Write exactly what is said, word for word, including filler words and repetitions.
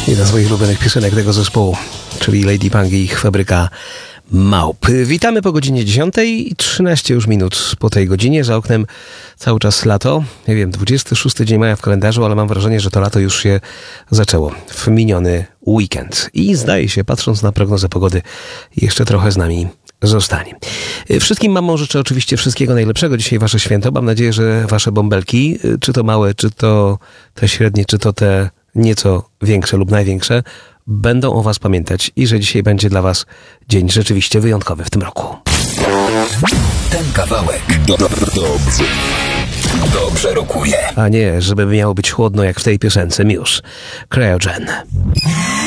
Jedna z moich ulubionych piosenek tego zespołu, czyli Lady Punk i ich Fabryka Małp. Witamy po godzinie dziesiątej i trzynaście już minut po tej godzinie. Za oknem cały czas lato. Nie wiem, dwudziesty szósty dzień maja w kalendarzu, ale mam wrażenie, że to lato już się zaczęło w miniony weekend. I zdaje się, patrząc na prognozę pogody, jeszcze trochę z nami zostanie. Wszystkim mamom życzę oczywiście wszystkiego najlepszego. Dzisiaj wasze święto. Mam nadzieję, że wasze bąbelki, czy to małe, czy to te średnie, czy to te nieco większe lub największe, będą o was pamiętać i że dzisiaj będzie dla was dzień rzeczywiście wyjątkowy w tym roku. Ten kawałek do, do, dobrze, dobrze rokuje. A nie, żeby miało być chłodno jak w tej piosence Muse. Cryogen.